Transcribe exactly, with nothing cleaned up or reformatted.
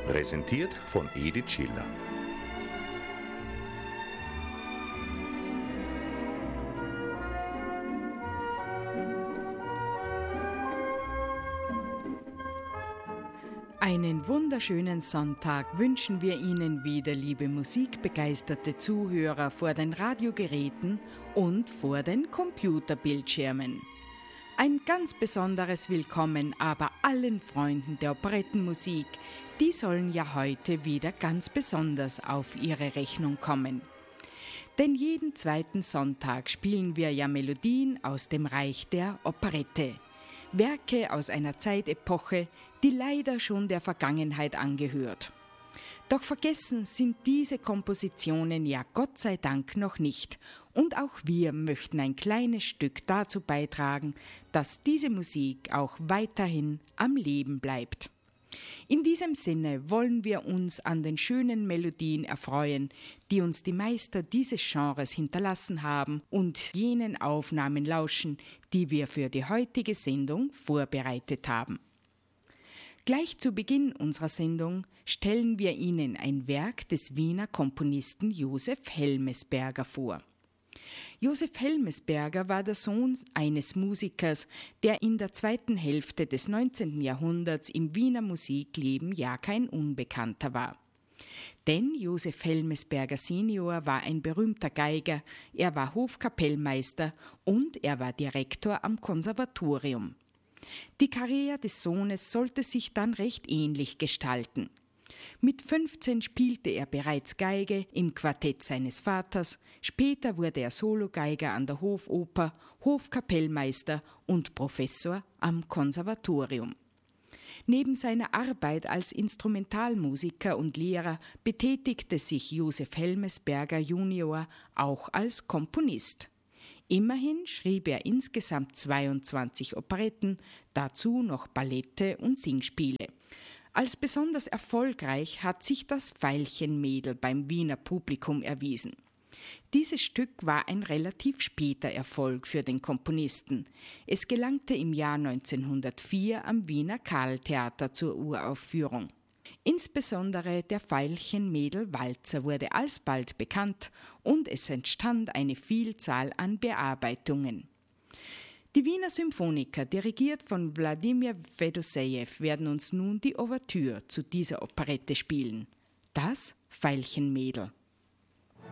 Präsentiert von Edith Schiller. Einen wunderschönen Sonntag wünschen wir Ihnen wieder, liebe musikbegeisterte Zuhörer vor den Radiogeräten und vor den Computerbildschirmen. Ein ganz besonderes Willkommen aber allen Freunden der Operettenmusik, die sollen ja heute wieder ganz besonders auf ihre Rechnung kommen. Denn jeden zweiten Sonntag spielen wir ja Melodien aus dem Reich der Operette. Werke aus einer Zeitepoche, die leider schon der Vergangenheit angehört. Doch vergessen sind diese Kompositionen ja Gott sei Dank noch nicht. Und auch wir möchten ein kleines Stück dazu beitragen, dass diese Musik auch weiterhin am Leben bleibt. In diesem Sinne wollen wir uns an den schönen Melodien erfreuen, die uns die Meister dieses Genres hinterlassen haben, und jenen Aufnahmen lauschen, die wir für die heutige Sendung vorbereitet haben. Gleich zu Beginn unserer Sendung stellen wir Ihnen ein Werk des Wiener Komponisten Josef Helmesberger vor. Josef Helmesberger war der Sohn eines Musikers, der in der zweiten Hälfte des neunzehnten Jahrhunderts im Wiener Musikleben ja kein Unbekannter war. Denn Josef Helmesberger Senior war ein berühmter Geiger, er war Hofkapellmeister und er war Direktor am Konservatorium. Die Karriere des Sohnes sollte sich dann recht ähnlich gestalten. Mit fünfzehn spielte er bereits Geige im Quartett seines Vaters, später wurde er Sologeiger an der Hofoper, Hofkapellmeister und Professor am Konservatorium. Neben seiner Arbeit als Instrumentalmusiker und Lehrer betätigte sich Josef Helmesberger Junior auch als Komponist. Immerhin schrieb er insgesamt zweiundzwanzig Operetten, dazu noch Ballette und Singspiele. Als besonders erfolgreich hat sich das Veilchenmädel beim Wiener Publikum erwiesen. Dieses Stück war ein relativ später Erfolg für den Komponisten. Es gelangte im Jahr neunzehnhundertvier am Wiener Carltheater zur Uraufführung. Insbesondere der Veilchenmädel-Walzer wurde alsbald bekannt und es entstand eine Vielzahl an Bearbeitungen. Die Wiener Symphoniker, dirigiert von Wladimir Fedosejew, werden uns nun die Ouvertüre zu dieser Operette spielen. Das Veilchenmädel.